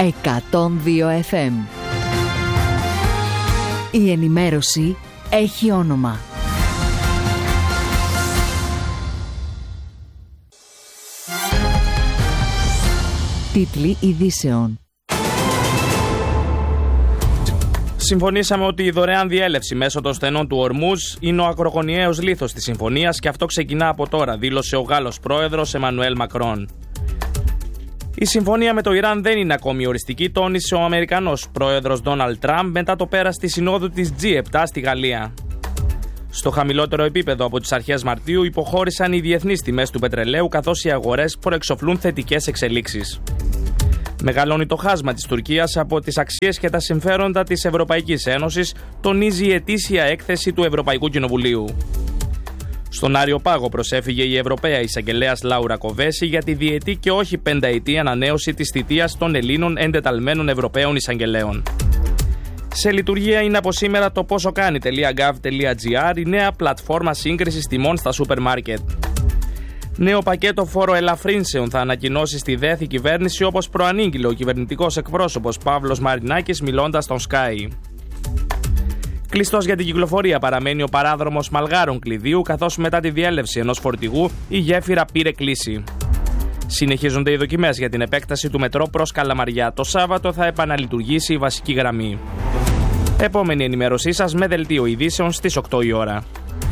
102 FM. Η ενημέρωση έχει όνομα. Τίτλοι ειδήσεων. Συμφωνήσαμε ότι η δωρεάν διέλευση μέσω των στενών του Ορμούζ είναι ο ακρογωνιαίος λίθος της συμφωνίας και αυτό ξεκινά από τώρα, δήλωσε ο Γάλλος πρόεδρος Εμμανουέλ Μακρόν. Η συμφωνία με το Ιράν δεν είναι ακόμη οριστική, τόνισε ο Αμερικανός πρόεδρος Ντόναλντ Τραμπ μετά το πέρας της συνόδου της G7 στη Γαλλία. Στο χαμηλότερο επίπεδο από τις αρχές Μαρτίου υποχώρησαν οι διεθνείς τιμές του πετρελαίου, καθώς οι αγορές προεξοφλούν θετικές εξελίξεις. Μεγαλώνει το χάσμα της Τουρκίας από τις αξίες και τα συμφέροντα της Ευρωπαϊκής Ένωσης, τονίζει η ετήσια έκθεση του Ευρωπαϊκού Κοινοβουλίου. Στον Άριο Πάγο προσέφυγε η Ευρωπαία Εισαγγελέας Λάουρα Κοβέση για τη διετή και όχι πενταετή ανανέωση της θητείας των Ελλήνων εντεταλμένων Ευρωπαίων Εισαγγελέων. Σε λειτουργία είναι από σήμερα το posokani.gov.gr, η νέα πλατφόρμα σύγκρισης τιμών στα σούπερ μάρκετ. Νέο πακέτο φόρο ελαφρύνσεων θα ανακοινώσει στη ΔΕΘ η κυβέρνηση, όπως προανήγγειλε ο κυβερνητικός εκπρόσωπος Παύλος Μαρινάκης μιλώντας στον Sky. Κλειστός για την κυκλοφορία παραμένει ο παράδρομος Μαλγάρων Κλειδίου, καθώς μετά τη διέλευση ενός φορτηγού η γέφυρα πήρε κλίση. Συνεχίζονται οι δοκιμές για την επέκταση του μετρό προς Καλαμαριά. Το Σάββατο θα επαναλειτουργήσει η βασική γραμμή. Επόμενη ενημέρωσή σας με δελτίο ειδήσεων στις 8 η ώρα.